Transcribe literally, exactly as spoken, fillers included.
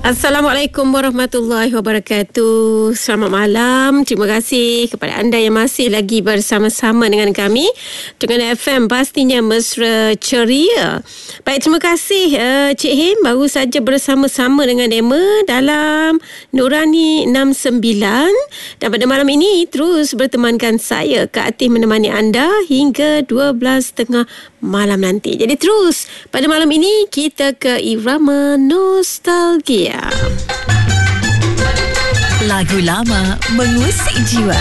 Assalamualaikum warahmatullahi wabarakatuh. Selamat malam. Terima kasih kepada anda yang masih lagi bersama-sama dengan kami dengan F M pastinya mesra ceria. Baik, terima kasih uh, Cik Him baru saja bersama-sama dengan Emma dalam Nurani enam sembilan, dan pada malam ini terus bertemankan saya Kak Atin menemani anda hingga dua belas tiga puluh malam nanti. Jadi terus pada malam ini kita ke irama nostalgia. Lagu lama mengusik jiwa.